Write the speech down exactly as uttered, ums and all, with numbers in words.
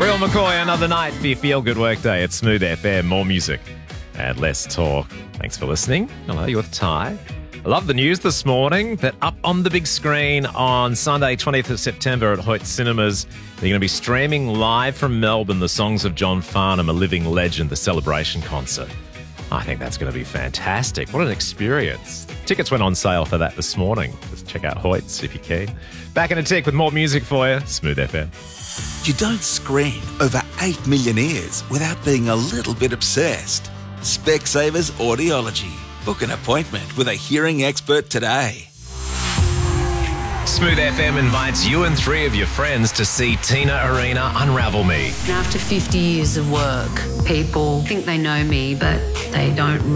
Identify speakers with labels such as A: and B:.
A: Real McCoy, another night for your feel-good workday at Smooth F M. More music and less talk. Thanks for listening. Hello, you're with Ty. I love the news this morning that up on the big screen on Sunday, twentieth of September at Hoyt Cinemas, they're going to be streaming live from Melbourne the songs of John Farnham, a living legend, the celebration concert. I think that's going to be fantastic. What an experience. Tickets went on sale for that this morning. Just check out Hoyt's if you can. Back in a tick with more music for you. Smooth F M.
B: You don't scream over eight million ears without being a little bit obsessed. Specsavers Audiology. Book an appointment with a hearing expert today.
A: Smooth F M invites you and three of your friends to see Tina Arena Unravel Me.
C: After fifty years of work, people think they know me, but they don't